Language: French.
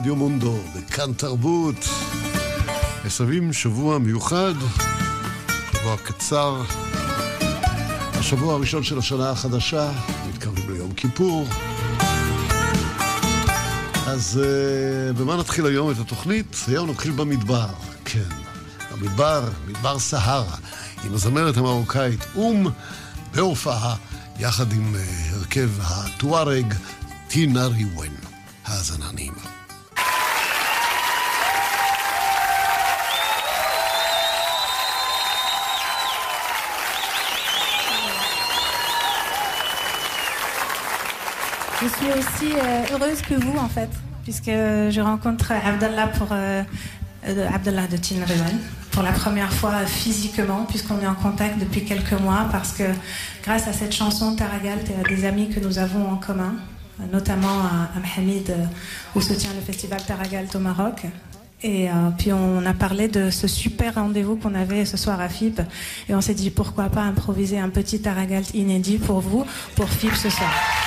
רדיו מונדו, בכאן תרבות. מסבים שבוע מיוחד, שבוע קצר, השבוע הראשון של השנה החדשה, מתקרבים ליום כיפור. אז במה נתחיל היום את התוכנית? היום נתחיל במדבר, כן, במדבר, מדבר סהרה, עם הזמרת המרוקאית בהופעה, יחד עם הרכב הטוארג טינריוון. האזנה נעימה. Je suis aussi heureuse que vous, en fait, puisque je rencontre Abdallah Abdallah de Tinariwen pour la première fois physiquement, puisqu'on est en contact depuis quelques mois, parce que grâce à cette chanson Taragalt et à des amis que nous avons en commun, notamment à Mohamed, où se tient le festival Taragalt au Maroc. Et puis on a parlé de ce super rendez-vous qu'on avait ce soir à FIP, et on s'est dit pourquoi pas improviser un petit Taragalt inédit pour vous, pour FIP ce soir.